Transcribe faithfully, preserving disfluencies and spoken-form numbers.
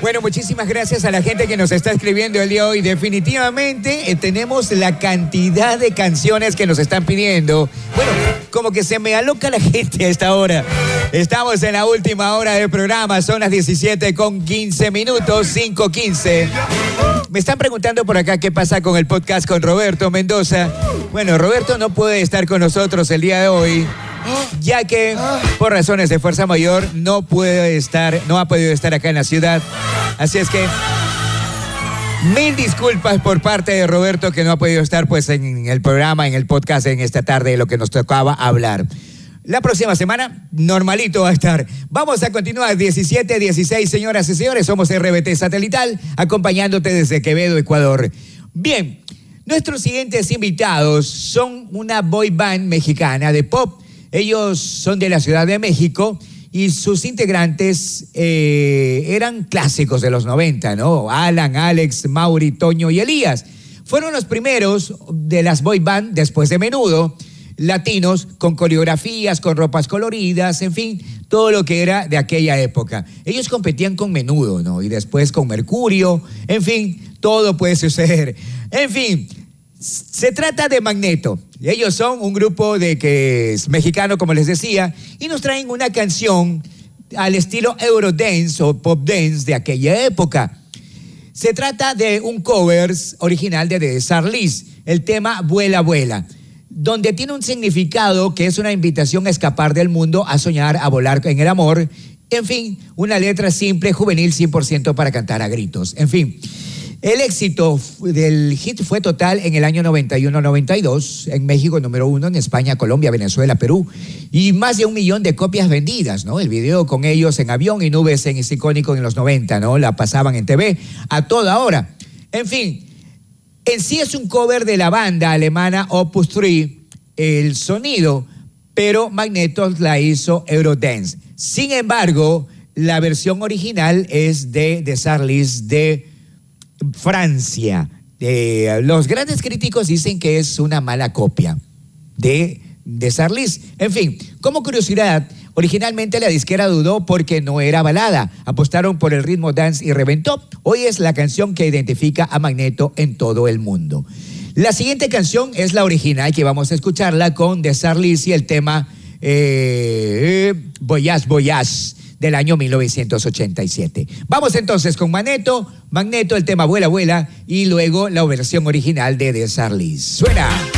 Bueno, muchísimas gracias a la gente que nos está escribiendo el día de hoy. Definitivamente eh, tenemos la cantidad de canciones que nos están pidiendo. Bueno, como que se me aloca la gente a esta hora. Estamos en la última hora del programa. Son las diecisiete con quince minutos, cinco quince. Me están preguntando por acá qué pasa con el podcast con Roberto Mendoza. Bueno, Roberto no puede estar con nosotros el día de hoy, ya que por razones de fuerza mayor no puede estar, no ha podido estar acá en la ciudad. Así es que mil disculpas por parte de Roberto, que no ha podido estar pues en el programa, en el podcast en esta tarde de lo que nos tocaba hablar. La próxima semana, normalito va a estar. Vamos a continuar, diecisiete dieciséis, señoras y señores. Somos R B T Satelital, acompañándote desde Quevedo, Ecuador. Bien, nuestros siguientes invitados son una boy band mexicana de pop. Ellos son de la Ciudad de México y sus integrantes eh, eran clásicos de los noventa, ¿no? Alan, Alex, Mauri, Toño y Elías. Fueron los primeros de las boy band después de Menudo, latinos, con coreografías, con ropas coloridas, en fin, todo lo que era de aquella época. Ellos competían con Menudo, ¿no? Y después con Mercurio, en fin, todo puede suceder. En fin, se trata de Magneto. Ellos son un grupo de que es mexicano, como les decía, y nos traen una canción al estilo Eurodance o Pop Dance de aquella época. Se trata de un cover original de The Sarlis, el tema Vuela, Vuela, donde tiene un significado que es una invitación a escapar del mundo, a soñar, a volar en el amor. En fin, una letra simple, juvenil, cien por ciento para cantar a gritos. En fin, el éxito del hit fue total en el año noventa y uno noventa y dos, en México número uno, en España, Colombia, Venezuela, Perú, y más de un millón de copias vendidas, ¿no? El video con ellos en avión y nubes en es icónico en los noventa, ¿no? La pasaban en T V a toda hora. En fin, en sí es un cover de la banda alemana Opus tres, el sonido, pero Magneto la hizo Eurodance. Sin embargo, la versión original es de The Sarlis de Francia. Eh, los grandes críticos dicen que es una mala copia de The Sarlis. En fin, como curiosidad, originalmente la disquera dudó porque no era balada. Apostaron por el ritmo dance y reventó. Hoy es la canción que identifica a Magneto en todo el mundo. La siguiente canción es la original, que vamos a escucharla con The Sarlis y el tema eh, Voyage, Voyage, del año mil novecientos ochenta y siete. Vamos entonces con Magneto, Magneto, el tema Vuela, Vuela, y luego la versión original de The Sarlis. ¡Suena!